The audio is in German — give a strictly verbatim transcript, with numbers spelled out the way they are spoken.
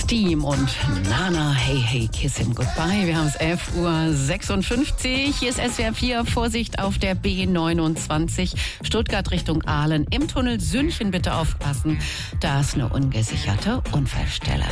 Steam und Nana, Hey Hey Kiss Him Goodbye. Wir haben es elf Uhr sechsundfünfzig. Hier ist S W R vier. Vorsicht auf der B neunundzwanzig. Stuttgart Richtung Aalen. Im Tunnel Sünchen bitte aufpassen. Da ist eine ungesicherte Unfallstelle.